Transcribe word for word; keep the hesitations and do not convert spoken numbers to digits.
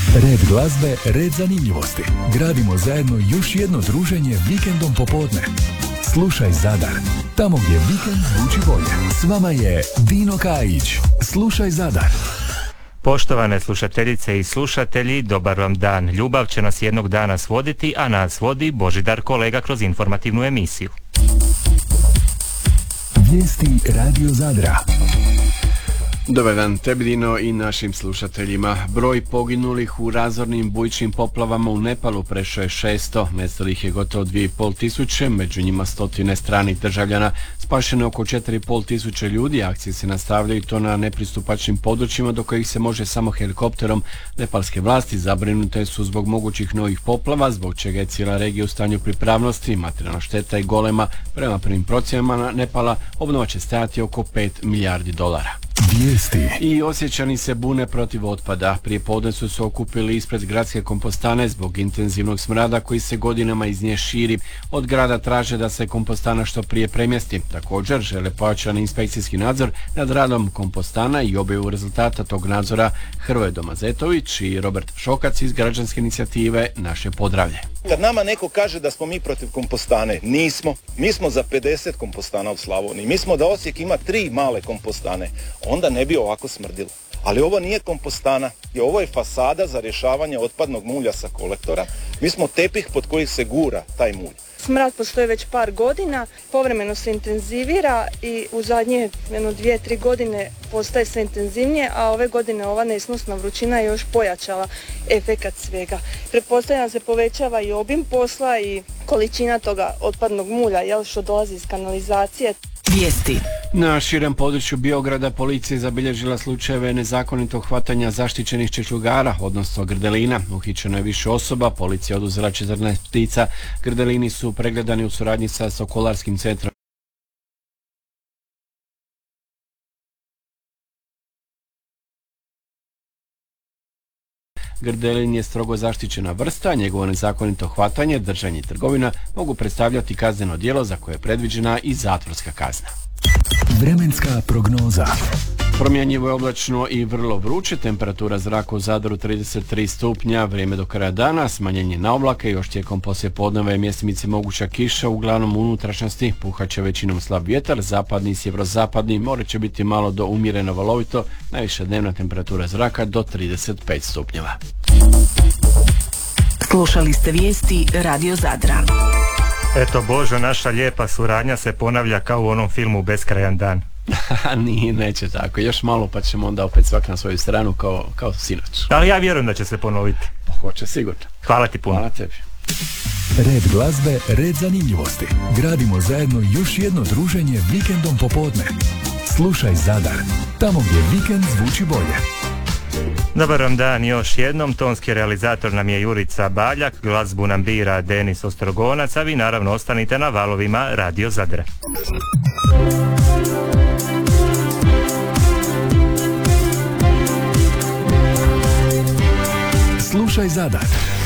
Red glazbe, red zanimljivosti. Gradimo zajedno još jedno druženje vikendom popodne. Slušaj Zadar, tamo gdje vikend zvuči bolje. S vama je Dino Kajić. Slušaj Zadar. Poštovane slušateljice i slušatelji, dobar vam dan. Ljubav će nas jednog dana svoditi, a nas vodi Božidar kolega kroz informativnu emisiju. Vijesti Radio Zadra. Dobar dan tebi, Dino, i našim slušateljima. Broj poginulih u razornim bujičnim poplavama u Nepalu prešao je šesto, nestalih je gotovo dvije i pol tisuće, među njima stotine stranih državljana. Spašeno je oko četiri i pol tisuće ljudi, akcije se nastavljaju to na nepristupačnim područjima do kojih se može samo helikopterom. Nepalske vlasti zabrinute su zbog mogućih novih poplava, zbog čega je cijela regija u stanju pripravnosti, materijalna šteta i golema. Prema prvim procjenama Nepala obnova će stajati oko pet milijardi dolara. Vijesti. I Osječani se bune protiv otpada. Prije podne su se okupili ispred gradske kompostane zbog intenzivnog smrada koji se godinama iz nje širi. Od grada traže da se kompostana što prije premjesti. Također žele pojačan inspekcijski nadzor nad radom kompostana i objavu rezultata tog nadzora. Hrvoje Domazetović i Robert Šokac iz građanske inicijative Naše Podravlje. Kad nama neko kaže da smo mi protiv kompostane, nismo. Mi smo za pedeset kompostana u Slavoniji. Mi smo da Osijek ima tri male kompostane. Onda ne bi ovako smrdilo. Ali ovo nije kompostana. I ovo je fasada za rješavanje otpadnog mulja sa kolektora. Mi smo tepih pod koji se gura taj mulj. Smrad postoji već par godina, povremeno se intenzivira i u zadnje jedno dvije, tri godine postaje sve intenzivnije, a ove godine ova nesnosna vrućina je još pojačala efekat svega. Pretpostavljam da se povećava i obim posla i količina toga otpadnog mulja, jel, što dolazi iz kanalizacije. Vijesti. Na širem području Biograda policija je zabilježila slučajeve nezakonitog hvatanja zaštićenih čečugara, odnosno grdelina. Uhićeno je više osoba, policija oduzela četrnaest ptica. Grdelini su pregledani u suradnji sa Sokolarskim centrom. Grdelin je strogo zaštićena vrsta, njegovo nezakonito hvatanje, držanje i trgovina mogu predstavljati kazneno djelo za koje je predviđena i zatvorska kazna. Vremenska prognoza. Promjenjivo je oblačno i vrlo vruće, temperatura zraka u Zadru trideset tri stupnja, vrijeme do kraja dana, smanjenje na oblake, još tijekom poslijepodneva je mjestimice moguća kiša, uglavnom u unutrašnjosti, puhat većinom slab vjetar, zapadni i sjeverozapadni, more će biti malo do umjereno valovito, najviša dnevna temperatura zraka do trideset pet stupnjeva. Slušali ste vijesti Radio Zadra. Eto Božo, naša lijepa suradnja se ponavlja kao u onom filmu Beskrajan dan. Nije, neće tako. Još malo pa ćemo onda opet svak na svoju stranu kao, kao sinoć. Ali ja vjerujem da će se ponoviti. Hoće, sigurno. Hvala ti puno. Hvala tebi. Red glazbe, red zanimljivosti. Gradimo zajedno još jedno druženje vikendom popodne. Slušaj Zadar, tamo gdje vikend zvuči bolje. Dobar vam dan još jednom, tonski realizator nam je Jurica Baljak, glazbu nam bira Denis Ostrogonac, a vi naravno ostanite na valovima Radio Zadra. Slušaj Zadar.